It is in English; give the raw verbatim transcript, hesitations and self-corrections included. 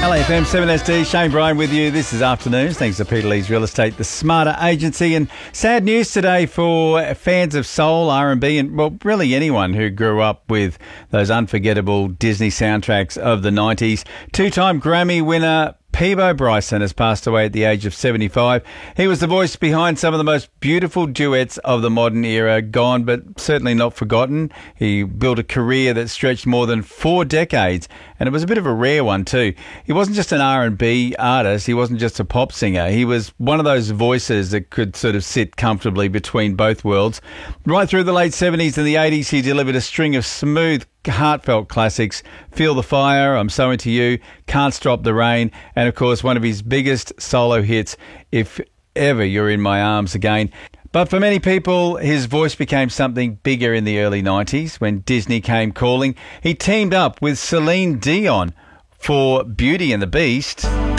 L A F M seven S D, Shane Bryan with you. This is Afternoons, thanks to Peter Lee's Real Estate, the Smarter Agency. And sad news today for fans of soul, R and B, and, well, really anyone who grew up with those unforgettable Disney soundtracks of the nineties. Two-time Grammy winner Peabo Bryson has passed away at the age of seventy-five. He was the voice behind some of the most beautiful duets of the modern era, gone but certainly not forgotten. He built a career that stretched more than four decades, and it was a bit of a rare one too. He wasn't just an R and B artist, he wasn't just a pop singer. He was one of those voices that could sort of sit comfortably between both worlds. Right through the late seventies and the eighties, he delivered a string of smooth, heartfelt classics: Feel the Fire, I'm So Into You, Can't Stop the Rain, and of course one of his biggest solo hits, If Ever You're in My Arms Again. But for many people, his voice became something bigger in the early nineties when Disney came calling. He teamed up with Celine Dion for Beauty and the Beast.